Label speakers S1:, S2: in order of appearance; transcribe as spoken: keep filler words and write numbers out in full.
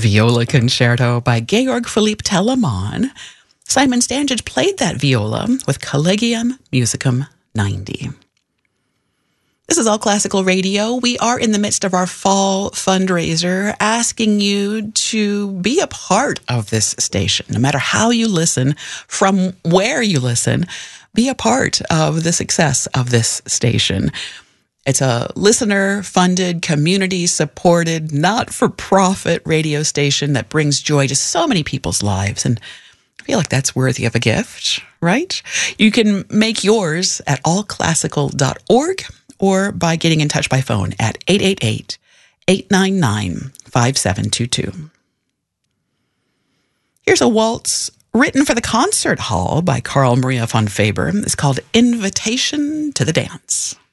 S1: Viola Concerto by Georg Philipp Telemann. Simon Stanage played that viola with Collegium Musicum ninety. This is All Classical Radio. We are in the midst of our fall fundraiser, asking you to be a part of this station. No matter how you listen, from where you listen, be a part of the success of this station. It's a listener-funded, community-supported, not-for-profit radio station that brings joy to so many people's lives, and I feel like that's worthy of a gift, right? You can make yours at all classical dot org or by getting in touch by phone at eight eight eight, eight nine nine, five seven two two. Here's a waltz written for the concert hall by Carl Maria von Faber. It's called Invitation to the Dance.